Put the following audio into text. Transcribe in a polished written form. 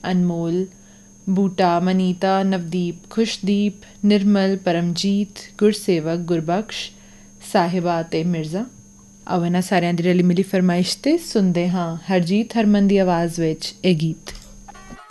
ਅਨਮੋਲ, ਬੂਟਾ, ਮਨੀਤਾ, ਨਵਦੀਪ, ਖੁਸ਼ਦੀਪ, ਨਿਰਮਲ, ਪਰਮਜੀਤ, ਗੁਰਸੇਵਕ, ਗੁਰਬਖਸ਼, ਸਾਹਿਬਾ ਅਤੇ ਮਿਰਜ਼ਾ। ਆਓ ਇਹਨਾਂ ਸਾਰਿਆਂ ਦੀ ਰਲੀ ਮਿਲੀ ਫਰਮਾਇਸ਼ 'ਤੇ ਸੁਣਦੇ ਹਾਂ ਹਰਜੀਤ ਹਰਮਨ ਦੀ ਆਵਾਜ਼ ਵਿੱਚ ਇਹ ਗੀਤ।